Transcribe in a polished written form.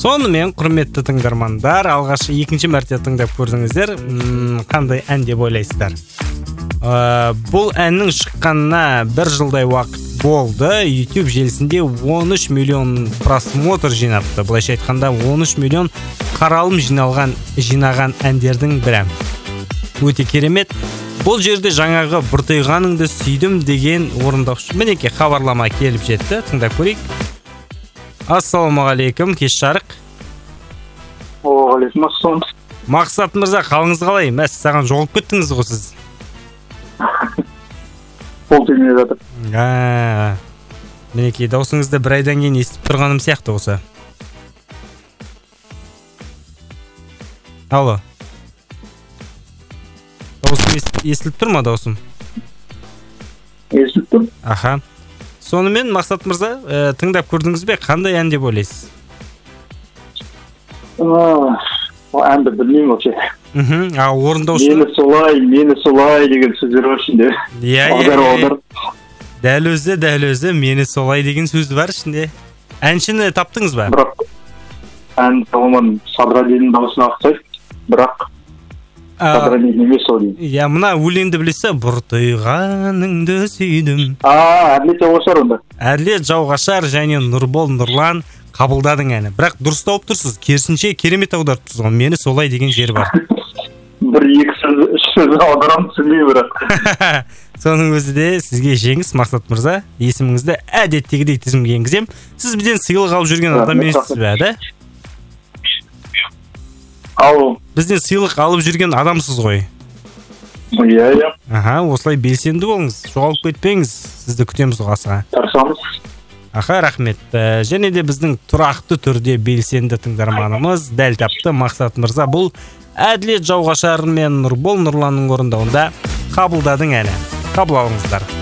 Сонымен, құрметті тыңдармандар, алғаш екінші мәрте тыңдап көрдіңіздер. Қандай ән деп ойлайсыздар? Бұл әннің шыққанына 1 жылдай уақыт болды. YouTube желісінде 13 миллион просмотр жинапты. Былайша айтқанда 13 миллион қаралым жинаған әндердің бірі. Өте керемет. Бұл жерде жаңағы бұртиғаныңды сүйдім деген орындаушы мінеке хабарлама келіп жетті. Тыңдап көрейік. Ассалаумағалейкум, кеш жарық. Уағалейкум ассалам. Мақсат мырза, қалыңыз қалай? Мәс, саған жоғалып кеттіңіз ғой сіз. Ол теңіне жатыр. Мінеке, даусыңызды бір айдан кейін естіп тұрғаным сияқты осы. Алло. Даусым естіліп тұр ма даусым? Естіліп тұр. Аха. Сонымен, Мақсат мырза, тыңдап көрдіңіз бе? Қандай ән деп ойлайсыз? Әнді білмеймін вообще. Орындаушы? Мені солай деген сөздер бар ішінде. Дәл өзі, мені солай деген сөз бар ішінде. Әншіні таптыңыз ба? Бірақ ән тамаман Садрадиннің дауысына ұқсайды, бірақ Садрадин емес ол деймін. Мына өлеңді білесіз, бұртиғаныңды сүйдім. Әділет Жауғашар онда. Әділет Жауғашар және Нұрбол Нұрлан қабылдадың әні. Бірақ дұрыс тауып тұрсыз, керісінше керемет аударып тұрсыз ғой. Мені солай деген жері бар. Бір-екі сөз аударам түсінбей бірақ. Соның өзі де сізге жеңіс, Мақсат мырза. Есіміңізді әдеттегідей тізімге енгізем. Сіз бізден сыйлық алып жүрген адам емессіз бе, да? Бізден сыйлық алып жүрген адамсыз ғой. Иә. Осылай белсенді болыңыз, жоғалып кетпеңіз. Сізді күтеміз ғасыға. Тарсамыз. Рахмет. Және де біздің тұрақты түрде белсенді тыңдарманымыз дәл тапты, Мақсат мырза. Бұл Әділет Жауғашар мен Нұрбол Нұрланның орындауында қабылдадың әні. Қабыл алыңыздар.